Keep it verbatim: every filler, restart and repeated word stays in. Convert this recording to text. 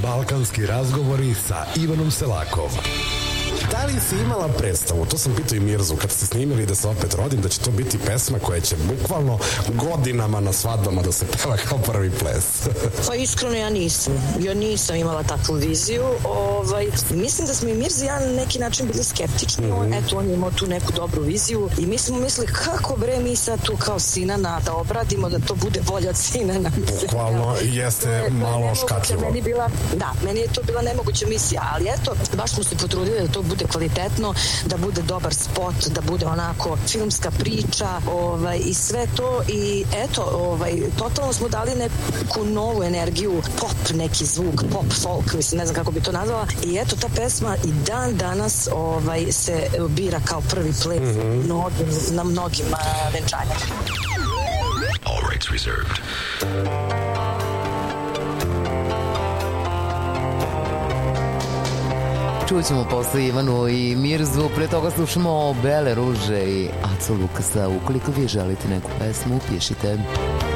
Balkanski razgovori sa Ivanom Selakom. Da li si imala predstavu, to sam pitao i Mirzu, kad ste snimili Da se opet rodim, da će to biti pesma koja će bukvalno godinama na svadbama da se peva kao prvi ples? Pa iskreno ja nisam. Ja nisam imala takvu viziju. Ovaj, mislim da smo i Mirza i ja na neki način bili skeptični. Mm-hmm. Eto, on je imao tu neku dobru viziju i mi smo mislili kako bre mi sad tu kao Sinana da obradimo, da to bude bolje od Sinana. Bukvalno jeste malo škakljivo. Meni bila, da, meni je to bila nemoguća misija, ali eto, baš smo se potrudili da to bude kvalitetno, da bude dobar spot, da bude onako filmska priča, ovaj, i sve to i eto, ovaj, totalno smo dali neku novu energiju, pop neki zvuk, pop folk, mislim, ne znam kako bi to nazvala i eto, ta pesma i dan danas ovaj, se bira kao prvi ples mm-hmm. mnogim, na mnogim uh, venčanjama. All rights reserved. Čućemo posle Ivanu i Mirzu, pre toga slušamo Bele ruže i Aco Lukasa. Ukoliko vi želite neku pesmu, pišite.